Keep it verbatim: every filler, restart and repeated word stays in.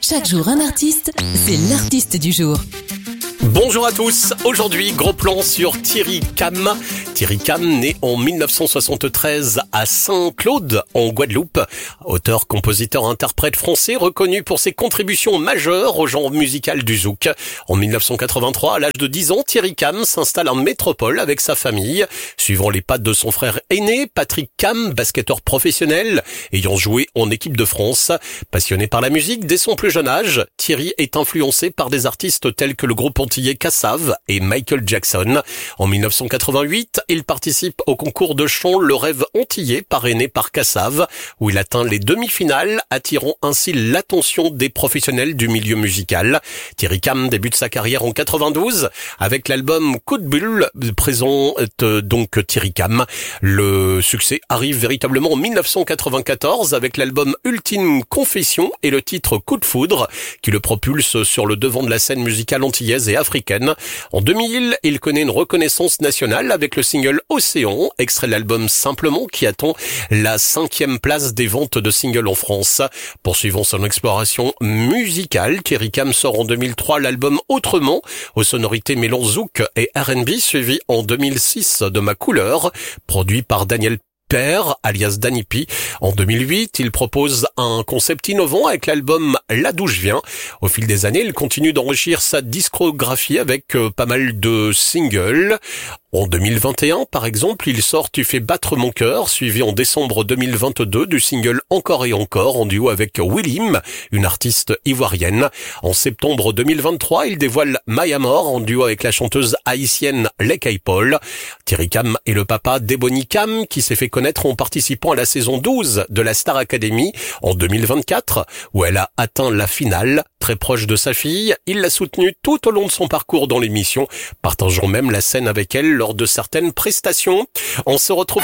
Chaque jour un artiste, c'est l'artiste du jour. Bonjour à tous, aujourd'hui gros plan sur Thierry Cam. Thierry Cam, né en mille neuf cent soixante-treize à Saint-Claude, en Guadeloupe. Auteur, compositeur, interprète français reconnu pour ses contributions majeures au genre musical du zouk. En mille neuf cent quatre-vingt-trois, à l'âge de dix ans, Thierry Cam s'installe en métropole avec sa famille. Suivant les pas de son frère aîné, Patrick Cam, basketteur professionnel, ayant joué en équipe de France. Passionné par la musique dès son plus jeune âge, Thierry est influencé par des artistes tels que le groupe antillais Kassav et Michael Jackson. En mille neuf cent quatre-vingt-huit, il participe au concours de chant Le Rêve Antillais parrainé par Kassav, où il atteint les demi-finales, attirant ainsi l'attention des professionnels du milieu musical. Thierry Cam débute sa carrière en quatre-vingt-douze avec l'album Coup de Bulle, présente donc Thierry Cam. Le succès arrive véritablement en mille neuf cent quatre-vingt-quatorze avec l'album Ultime Confession et le titre Coup de Foudre, qui le propulse sur le devant de la scène musicale antillaise et africaine. En deux mille, il connaît une reconnaissance nationale avec le single Océan, extrait de l'album Simplement, qui attend la cinquième place des ventes de singles en France. Poursuivant son exploration musicale, Thierry Cam sort en deux mille trois l'album Autrement, aux sonorités mêlant zouk et R and B, suivi en deux mille six de Ma Couleur, produit par Daniel Père, alias Danny P. En deux mille huit, il propose un concept innovant avec l'album Là d'où je viens. Au fil des années, il continue d'enrichir sa discographie avec euh, pas mal de singles. En deux mille vingt et un, par exemple, il sort Tu fais battre mon cœur, suivi en décembre deux mille vingt-deux du single Encore et encore, en duo avec Willim, une artiste ivoirienne. En septembre deux mille vingt-trois, il dévoile My Amor, en duo avec la chanteuse haïtienne Lekay Paul. Thierry Cam est le papa d'Ebony Cam, qui s'est fait connaître en participant à la saison douze de la Star Academy en deux mille vingt-quatre, où elle a atteint la finale. Très proche de sa fille, il l'a soutenue tout au long de son parcours dans l'émission, partageant même la scène avec elle lors de certaines prestations. On se retrouve